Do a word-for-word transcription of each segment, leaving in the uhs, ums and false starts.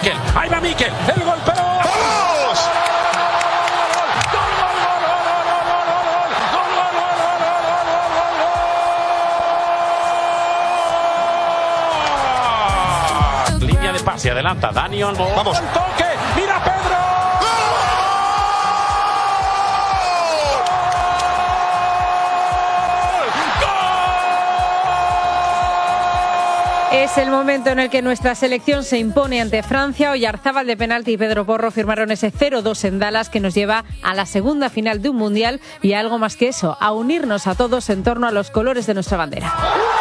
Mikel, ahí va Mikel, el gol, pero... ¡Vamos! Línea de pase, adelanta Dani Olmo. Vamos. El toque, mira Pedro. Es el momento en el que nuestra selección se impone ante Francia. Oyarzábal de penalti y Pedro Porro firmaron ese cero dos en Dallas que nos lleva a la segunda final de un mundial y a algo más que eso, a unirnos a todos en torno a los colores de nuestra bandera.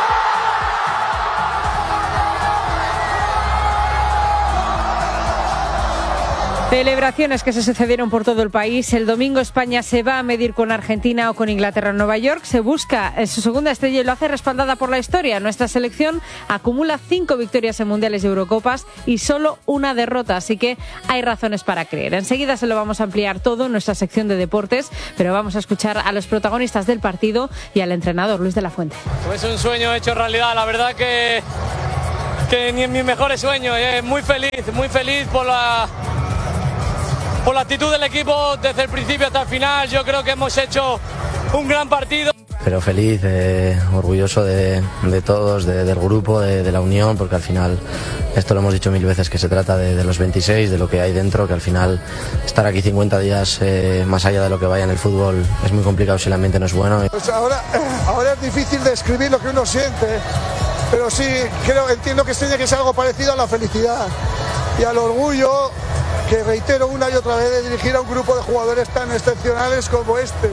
Celebraciones que se sucedieron por todo el país. El domingo España se va a medir con Argentina o con Inglaterra en Nueva York. Se busca su segunda estrella y lo hace respaldada por la historia. Nuestra selección acumula cinco victorias en mundiales y Eurocopas y solo una derrota, así que hay razones para creer. Enseguida se lo vamos a ampliar todo en nuestra sección de deportes, pero vamos a escuchar a los protagonistas del partido y al entrenador Luis de la Fuente. Pues un sueño hecho realidad, la verdad que, que ni en mis mejores sueños. Eh, muy feliz, muy feliz por la... por la actitud del equipo desde el principio hasta el final. Yo creo que hemos hecho un gran partido. Pero feliz, eh, orgulloso de, de todos, de, del grupo, de, de la unión, porque al final, esto lo hemos dicho mil veces, que se trata de, de los veintiséis, de lo que hay dentro, que al final estar aquí cincuenta días eh, más allá de lo que vaya en el fútbol es muy complicado si el ambiente no es bueno. Pues ahora, ahora es difícil describir lo que uno siente, pero sí creo, entiendo que tiene que ser algo parecido a la felicidad y al orgullo, que reitero una y otra vez, de dirigir a un grupo de jugadores tan excepcionales como este.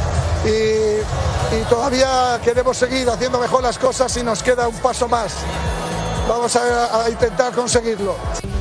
Y, y todavía queremos seguir haciendo mejor las cosas y nos queda un paso más. Vamos a, a intentar conseguirlo.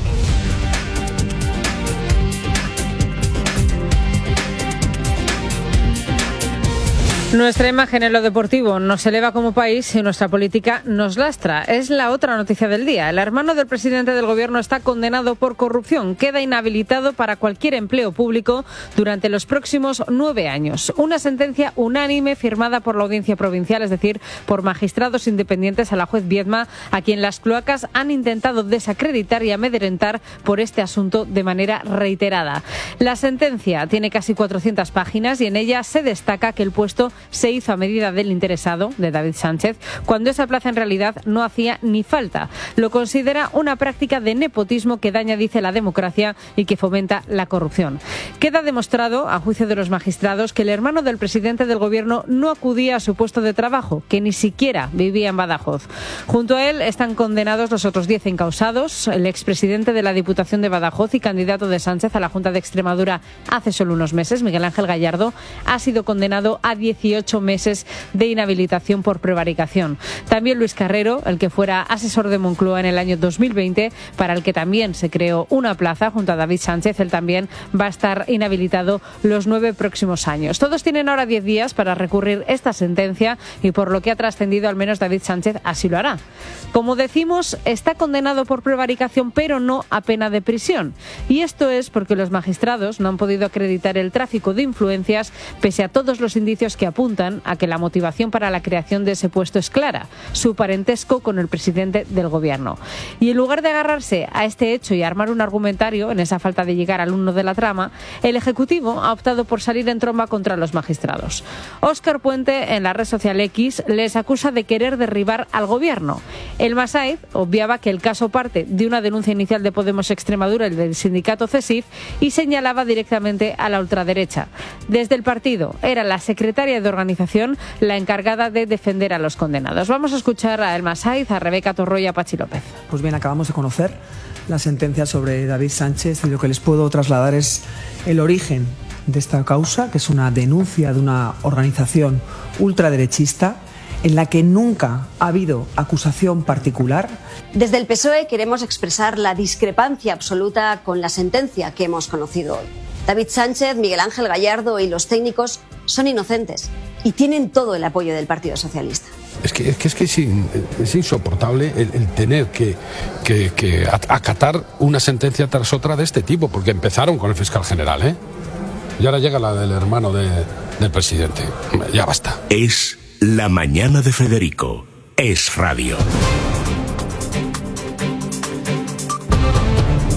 Nuestra imagen en lo deportivo nos eleva como país y nuestra política nos lastra. Es la otra noticia del día. El hermano del presidente del gobierno está condenado por corrupción. Queda inhabilitado para cualquier empleo público durante los próximos nueve años. Una sentencia unánime firmada por la Audiencia Provincial, es decir, por magistrados independientes a la juez Viedma, a quien las cloacas han intentado desacreditar y amedrentar por este asunto de manera reiterada. La sentencia tiene casi cuatrocientas páginas y en ella se destaca que el puesto se hizo a medida del interesado, de David Sánchez, cuando esa plaza en realidad no hacía ni falta. Lo considera una práctica de nepotismo que daña, dice, la democracia y que fomenta la corrupción. Queda demostrado, a juicio de los magistrados, que el hermano del presidente del gobierno no acudía a su puesto de trabajo, que ni siquiera vivía en Badajoz. Junto a él están condenados los otros diez encausados. El expresidente de la Diputación de Badajoz y candidato de Sánchez a la Junta de Extremadura hace solo unos meses, Miguel Ángel Gallardo, ha sido condenado a dieciocho meses de inhabilitación por prevaricación. También Luis Carrero, el que fuera asesor de Moncloa en el año dos mil veinte, para el que también se creó una plaza junto a David Sánchez, él también va a estar inhabilitado los nueve próximos años. Todos tienen ahora diez días para recurrir esta sentencia y, por lo que ha trascendido, al menos David Sánchez así lo hará. Como decimos, está condenado por prevaricación, pero no a pena de prisión. Y esto es porque los magistrados no han podido acreditar el tráfico de influencias, pese a todos los indicios que apuntan a que la motivación para la creación de ese puesto es clara: su parentesco con el presidente del gobierno. Y en lugar de agarrarse a este hecho y armar un argumentario en esa falta de llegar al uno de la trama, el Ejecutivo ha optado por salir en tromba contra los magistrados. Óscar Puente, en la red social X, les acusa de querer derribar al gobierno. El Masaiz obviaba que el caso parte de una denuncia inicial de Podemos Extremadura y del sindicato CESIF y señalaba directamente a la ultraderecha. Desde el partido era la secretaria de organización la encargada de defender a los condenados. Vamos a escuchar a El Masaiz, a Rebeca Torro y a Pachi López. Pues bien, acabamos de conocer la sentencia sobre David Sánchez y lo que les puedo trasladar es el origen de esta causa, que es una denuncia de una organización ultraderechista en la que nunca ha habido acusación particular. Desde el P S O E queremos expresar la discrepancia absoluta con la sentencia que hemos conocido hoy. David Sánchez, Miguel Ángel Gallardo y los técnicos son inocentes y tienen todo el apoyo del Partido Socialista. Es que es, que, es, que es, in, es insoportable el, el tener que, que, que acatar una sentencia tras otra de este tipo, porque empezaron con el fiscal general, ¿eh? Y ahora llega la del hermano de, del presidente. Ya basta. Es La Mañana de Federico. Es radio.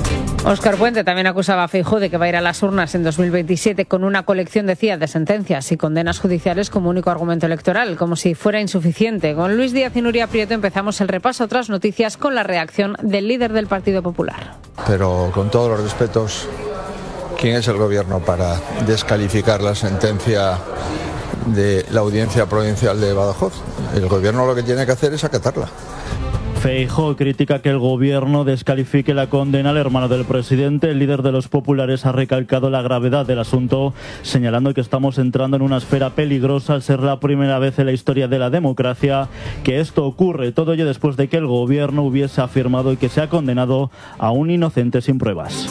Óscar Puente también acusaba a Feijóo de que va a ir a las urnas en dos mil veintisiete con una colección, decía, de sentencias y condenas judiciales como único argumento electoral, como si fuera insuficiente. Con Luis Díaz y Nuria Prieto empezamos el repaso a otras noticias con la reacción del líder del Partido Popular. Pero con todos los respetos, ¿quién es el gobierno para descalificar la sentencia de la Audiencia Provincial de Badajoz? El gobierno lo que tiene que hacer es acatarla. Feijóo critica que el gobierno descalifique la condena al hermano del presidente. El líder de los populares ha recalcado la gravedad del asunto, señalando que estamos entrando en una esfera peligrosa al ser la primera vez en la historia de la democracia que esto ocurre. Todo ello después de que el gobierno hubiese afirmado y que se ha condenado a un inocente sin pruebas.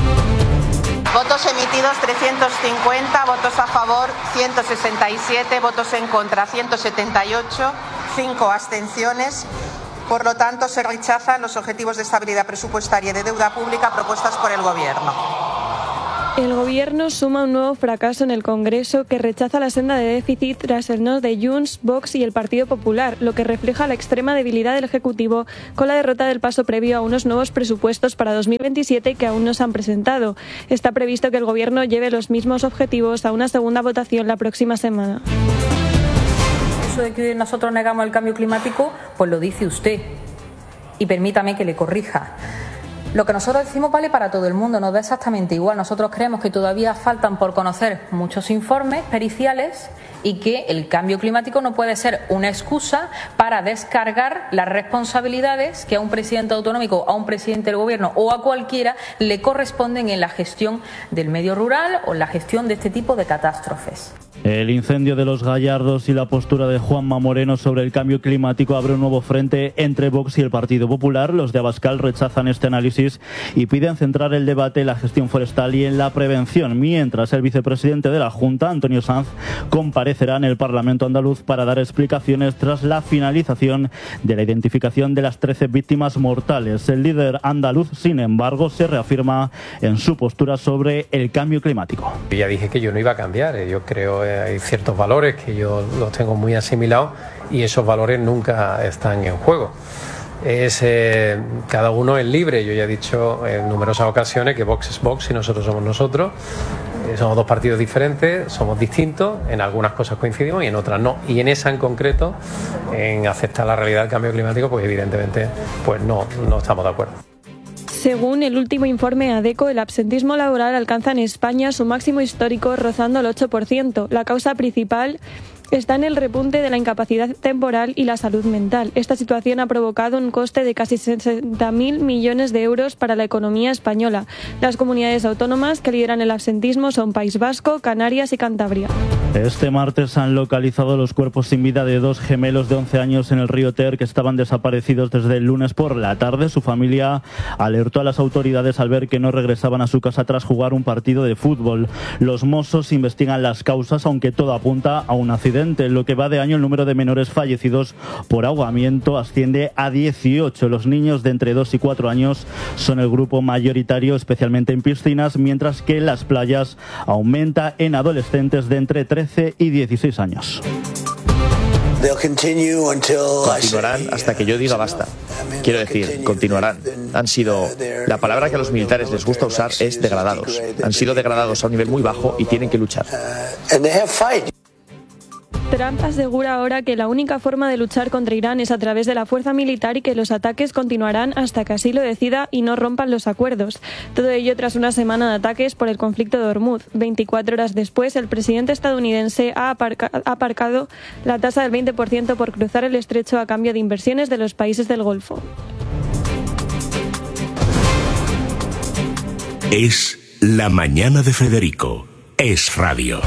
Votos emitidos trescientos cincuenta, votos a favor ciento sesenta y siete, votos en contra ciento setenta y ocho, cinco abstenciones. Por lo tanto, se rechazan los objetivos de estabilidad presupuestaria y de deuda pública propuestas por el Gobierno. El Gobierno suma un nuevo fracaso en el Congreso que rechaza la senda de déficit tras el no de Junts, Vox y el Partido Popular, lo que refleja la extrema debilidad del Ejecutivo con la derrota del paso previo a unos nuevos presupuestos para dos mil veintisiete que aún no se han presentado. Está previsto que el Gobierno lleve los mismos objetivos a una segunda votación la próxima semana. De que nosotros negamos el cambio climático, pues lo dice usted. Y permítame que le corrija. Lo que nosotros decimos vale para todo el mundo, nos da exactamente igual. Nosotros creemos que todavía faltan por conocer muchos informes periciales y que el cambio climático no puede ser una excusa para descargar las responsabilidades que a un presidente autonómico, a un presidente del gobierno o a cualquiera le corresponden en la gestión del medio rural o en la gestión de este tipo de catástrofes. El incendio de los Gallardos y la postura de Juanma Moreno sobre el cambio climático abre un nuevo frente entre Vox y el Partido Popular. Los de Abascal rechazan este análisis y piden centrar el debate en la gestión forestal y en la prevención, mientras el vicepresidente de la Junta, Antonio Sanz, comparecerá en el Parlamento andaluz para dar explicaciones tras la finalización de la identificación de las trece víctimas mortales. El líder andaluz, sin embargo, se reafirma en su postura sobre el cambio climático. Yo ya dije que yo no iba a cambiar, yo creo hay ciertos valores que yo los tengo muy asimilados y esos valores nunca están en juego. Es, eh, cada uno es libre. Yo ya he dicho en numerosas ocasiones que Vox es Vox y nosotros somos nosotros. Eh, somos dos partidos diferentes, somos distintos, en algunas cosas coincidimos y en otras no. Y en esa en concreto, en aceptar la realidad del cambio climático, pues evidentemente pues no, no estamos de acuerdo. Según el último informe ADECO, el absentismo laboral alcanza en España su máximo histórico, rozando el ocho por ciento. La causa principal está en el repunte de la incapacidad temporal y la salud mental. Esta situación ha provocado un coste de casi sesenta mil millones de euros para la economía española. Las comunidades autónomas que lideran el absentismo son País Vasco, Canarias y Cantabria. Este martes han localizado los cuerpos sin vida de dos gemelos de once años en el río Ter que estaban desaparecidos desde el lunes por la tarde. Su familia alertó a las autoridades al ver que no regresaban a su casa tras jugar un partido de fútbol. Los Mossos investigan las causas, aunque todo apunta a un accidente. En lo que va de año, el número de menores fallecidos por ahogamiento asciende a dieciocho. Los niños de entre dos y cuatro años son el grupo mayoritario, especialmente en piscinas, mientras que en las playas aumenta en adolescentes de entre trece y dieciséis años. Continuarán hasta que yo diga basta. Quiero decir, continuarán. Han sido... La palabra que a los militares les gusta usar es degradados. Han sido degradados a un nivel muy bajo y tienen que luchar. Trump asegura ahora que la única forma de luchar contra Irán es a través de la fuerza militar y que los ataques continuarán hasta que así lo decida y no rompan los acuerdos. Todo ello tras una semana de ataques por el conflicto de Hormuz. veinticuatro horas después, el presidente estadounidense ha aparca- aparcado la tasa del veinte por ciento por cruzar el estrecho a cambio de inversiones de los países del Golfo. Es La Mañana de Federico. Es radio.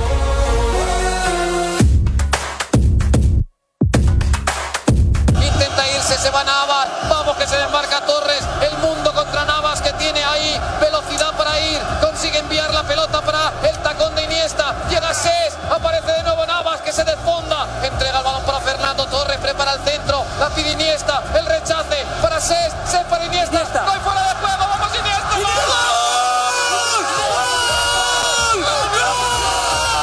Se va Navas, vamos que se desmarca Torres, el mundo contra Navas que tiene ahí velocidad para ir, consigue enviar la pelota para el tacón de Iniesta, llega Sés, aparece de nuevo Navas que se desfonda, entrega el balón para Fernando Torres, prepara el centro, la pide Iniesta, el rechace para Sés, Sés para Iniesta, no hay fuera de juego, vamos Iniesta, ¡gol! ¡Gol!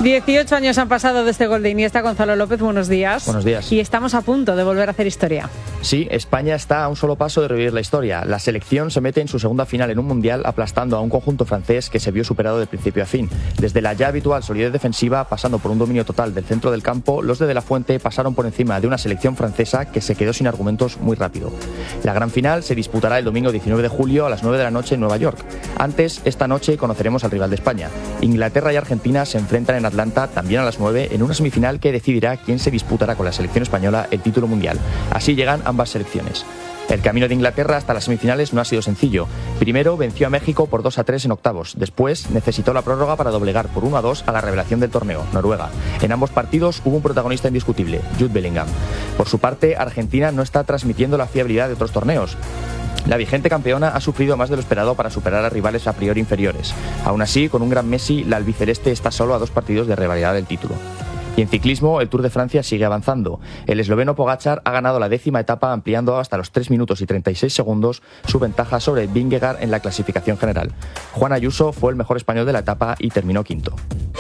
dieciocho años han pasado de este gol de Iniesta. Gonzalo López, buenos días. Buenos días. Y estamos a punto de volver a hacer historia. Sí, España está a un solo paso de revivir la historia. La selección se mete en su segunda final en un mundial aplastando a un conjunto francés que se vio superado de principio a fin. Desde la ya habitual solidez defensiva, pasando por un dominio total del centro del campo, los de De La Fuente pasaron por encima de una selección francesa que se quedó sin argumentos muy rápido. La gran final se disputará el domingo diecinueve de julio a las nueve de la noche en Nueva York. Antes, esta noche conoceremos al rival de España. Inglaterra y Argentina se enfrentan en Atlanta también a las nueve en una semifinal que decidirá quién se disputará con la selección española el título mundial. Así llegan ambas selecciones. El camino de Inglaterra hasta las semifinales no ha sido sencillo. Primero venció a México por dos a tres en octavos. Después necesitó la prórroga para doblegar por uno a dos a la revelación del torneo, Noruega. En ambos partidos hubo un protagonista indiscutible, Jude Bellingham. Por su parte, Argentina no está transmitiendo la fiabilidad de otros torneos. La vigente campeona ha sufrido más de lo esperado para superar a rivales a priori inferiores. Aún así, con un gran Messi, la albiceleste está solo a dos partidos de rivalidad del título. Y en ciclismo, el Tour de Francia sigue avanzando. El esloveno Pogačar ha ganado la décima etapa ampliando hasta los tres minutos y treinta y seis segundos su ventaja sobre Vingegaard en la clasificación general. Juan Ayuso fue el mejor español de la etapa y terminó quinto.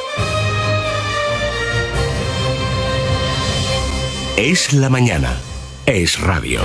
Es la mañana. Es radio.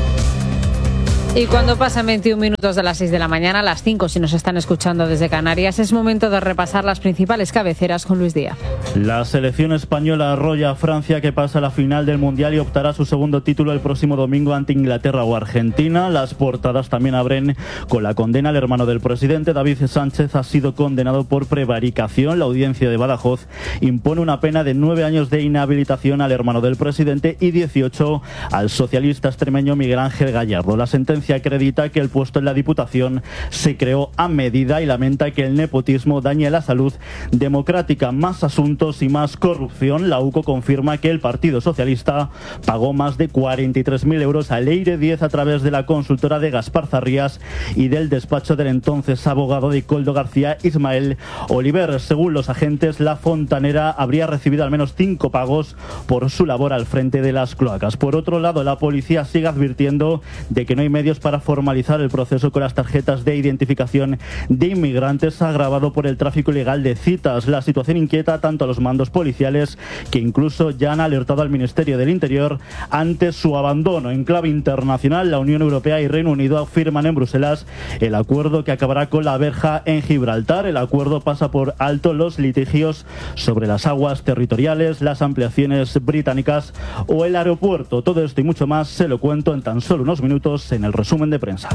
Y cuando pasan veintiún minutos de las seis de la mañana, a las cinco si nos están escuchando desde Canarias, es momento de repasar las principales cabeceras con Luis Díaz. La selección española arrolla a Francia, que pasa a la final del Mundial y optará a su segundo título el próximo domingo ante Inglaterra o Argentina. Las portadas también abren con la condena al hermano del presidente. David Sánchez ha sido condenado por prevaricación. La audiencia de Badajoz impone una pena de nueve años de inhabilitación al hermano del presidente y dieciocho al socialista extremeño Miguel Ángel Gallardo. La sentencia acredita que el puesto en la Diputación se creó a medida y lamenta que el nepotismo dañe la salud democrática. Más asuntos y más corrupción. La U C O confirma que el Partido Socialista pagó más de cuarenta y tres mil euros a Leire diez a través de la consultora de Gaspar Zarrías y del despacho del entonces abogado de Coldo García, Ismael Oliver. Según los agentes, la fontanera habría recibido al menos cinco pagos por su labor al frente de las cloacas. Por otro lado, la policía sigue advirtiendo de que no hay medios para formalizar el proceso con las tarjetas de identificación de inmigrantes agravado por el tráfico ilegal de citas. La situación inquieta tanto a los mandos policiales, que incluso ya han alertado al Ministerio del Interior ante su abandono. En clave internacional, la Unión Europea y Reino Unido firman en Bruselas el acuerdo que acabará con la verja en Gibraltar. El acuerdo pasa por alto los litigios sobre las aguas territoriales, las ampliaciones británicas o el aeropuerto. Todo esto y mucho más se lo cuento en tan solo unos minutos en el resumen de prensa.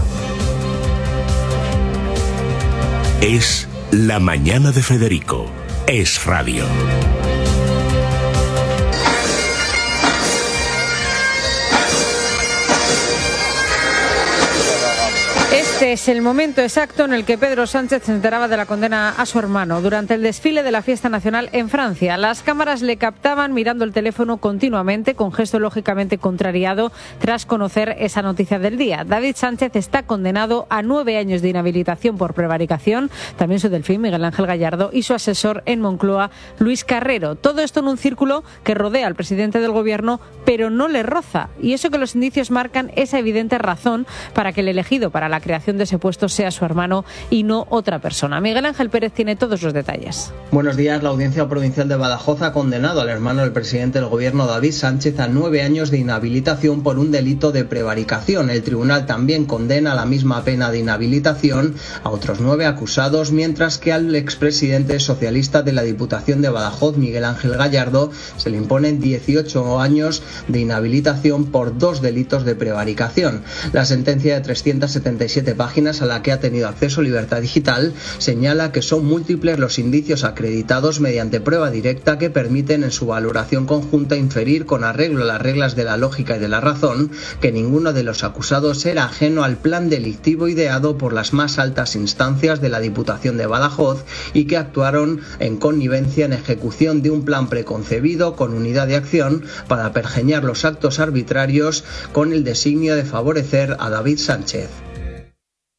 Es la mañana de Federico. Es radio. Este es el momento exacto en el que Pedro Sánchez se enteraba de la condena a su hermano durante el desfile de la fiesta nacional en Francia. Las cámaras le captaban mirando el teléfono continuamente, con gesto lógicamente contrariado tras conocer esa noticia del día. David Sánchez está condenado a nueve años de inhabilitación por prevaricación, también su delfín Miguel Ángel Gallardo y su asesor en Moncloa, Luis Carrero. Todo esto en un círculo que rodea al presidente del gobierno, pero no le roza. Y eso que los indicios marcan esa evidente razón para que el elegido para la creación de ese puesto sea su hermano y no otra persona. Miguel Ángel Pérez tiene todos los detalles. Buenos días. La Audiencia Provincial de Badajoz ha condenado al hermano del presidente del gobierno, David Sánchez, a nueve años de inhabilitación por un delito de prevaricación. El tribunal también condena la misma pena de inhabilitación a otros nueve acusados, mientras que al expresidente socialista de la Diputación de Badajoz, Miguel Ángel Gallardo, se le imponen dieciocho años de inhabilitación por dos delitos de prevaricación. La sentencia de trescientas setenta y siete páginas, a la que ha tenido acceso Libertad Digital, señala que son múltiples los indicios acreditados mediante prueba directa que permiten en su valoración conjunta inferir, con arreglo a las reglas de la lógica y de la razón, que ninguno de los acusados era ajeno al plan delictivo ideado por las más altas instancias de la Diputación de Badajoz y que actuaron en connivencia en ejecución de un plan preconcebido con unidad de acción para pergeñar los actos arbitrarios con el designio de favorecer a David Sánchez.